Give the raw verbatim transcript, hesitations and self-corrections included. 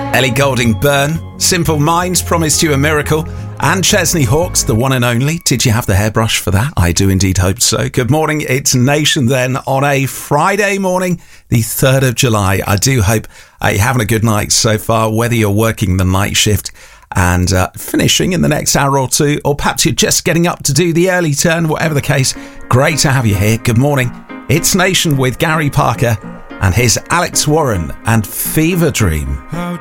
Ellie Goulding Byrne, Simple Minds promised you a miracle, and Chesney Hawkes, the one and only. Did you have the hairbrush for that? I do indeed hope so. Good morning, it's Nation then on a Friday morning, the third of July. I do hope uh, you're having a good night so far, whether you're working the night shift and uh, finishing in the next hour or two, or perhaps you're just getting up to do the early turn, whatever the case. Great to have you here. Good morning. It's Nation with Gary Parker and his Alex Warren and Fever Dream.